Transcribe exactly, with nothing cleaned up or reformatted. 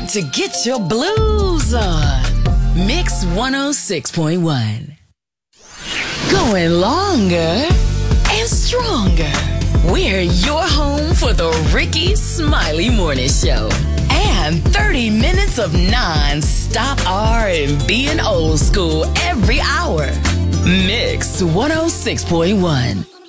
to get your blues on. Mix one oh six point one. Going longer and stronger. We're your home for the Ricky Smiley Morning Show. And thirty minutes of non-stop R and B and old school every hour. Mix one oh six point one.